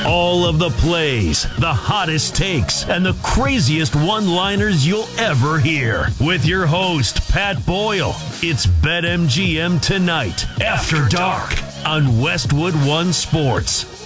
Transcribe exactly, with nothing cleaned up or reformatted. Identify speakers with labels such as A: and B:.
A: All of the plays, the hottest takes, and the craziest one-liners you'll ever hear. With your host, Pat Boyle. It's BetMGM Tonight, After Dark, on Westwood One Sports.